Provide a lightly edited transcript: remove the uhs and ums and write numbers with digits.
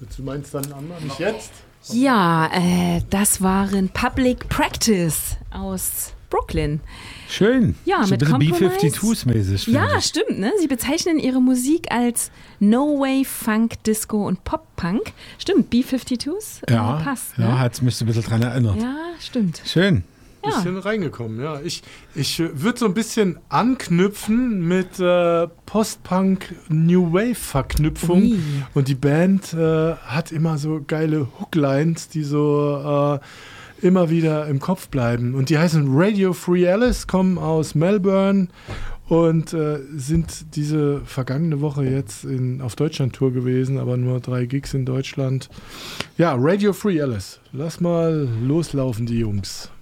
Du meinst dann nicht jetzt? Ja, das waren Public Practice aus Brooklyn. Schön. Ja, so mit ein bisschen Compromise. B-52s-mäßig. Ja, stimmt. Ne? Sie bezeichnen ihre Musik als No-Wave, Funk, Disco und Pop-Punk. Stimmt, B-52s? Ja, passt. ja, Ne? hat es mich so ein bisschen dran erinnert. Ja, stimmt. Schön. Ja. Bisschen reingekommen, ja. Ich würde so ein bisschen anknüpfen mit Post-Punk-New Wave-Verknüpfung. Ui. Und die Band hat immer so geile Hooklines, die so immer wieder im Kopf bleiben. Und die heißen Radio Free Alice, kommen aus Melbourne und sind diese vergangene Woche jetzt auf Deutschland-Tour gewesen, aber nur 3 Gigs in Deutschland. Ja, Radio Free Alice. Lass mal loslaufen, die Jungs.